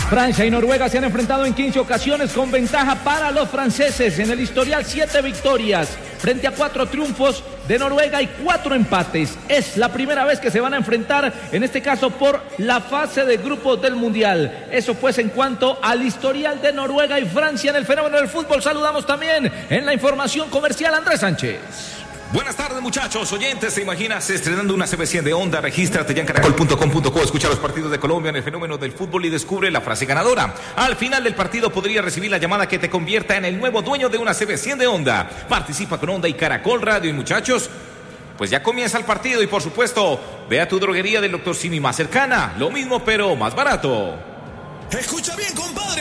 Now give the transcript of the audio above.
Francia y Noruega se han enfrentado en 15 ocasiones con ventaja para los franceses. En el historial 7 victorias frente a 4 triunfos de Noruega y 4 empates. Es la primera vez que se van a enfrentar, en este caso por la fase de grupos del Mundial. Eso pues en cuanto al historial de Noruega y Francia en el fenómeno del fútbol. Saludamos también en la información comercial a Andrés Sánchez. Buenas tardes, muchachos, oyentes. ¿Te imaginas estrenando una CB100 de Onda? Regístrate ya en caracol.com.co, escucha los partidos de Colombia en el fenómeno del fútbol y descubre la frase ganadora. Al final del partido podrías recibir la llamada que te convierta en el nuevo dueño de una CB100 de Onda. Participa con Onda y Caracol Radio. Y muchachos, pues ya comienza el partido y por supuesto, ve a tu droguería del Dr. Simi más cercana. Lo mismo pero más barato. Escucha bien, compadre.